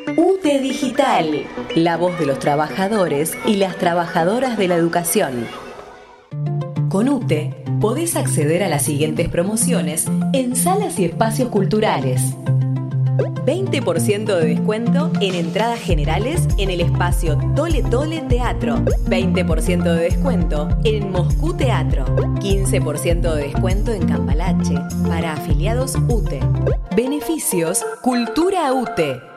UTE Digital, la voz de los trabajadores y las trabajadoras de la educación. Con UTE podés acceder a las siguientes promociones en salas y espacios culturales. 20% de descuento en entradas generales en el espacio Tole Tole Teatro. 20% de descuento en Moscú Teatro. 15% de descuento en Cambalache para afiliados UTE. Beneficios Cultura UTE.